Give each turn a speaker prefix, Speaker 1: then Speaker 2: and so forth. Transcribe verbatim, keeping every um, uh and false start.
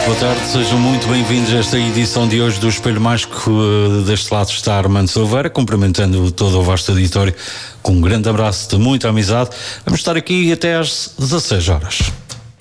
Speaker 1: Muito boa tarde, sejam muito bem-vindos a esta edição de hoje do Espelho Mágico. Deste lado está Armando Silveira, cumprimentando todo o vasto auditório com um grande abraço de muita amizade. Vamos estar aqui até às dezasseis horas.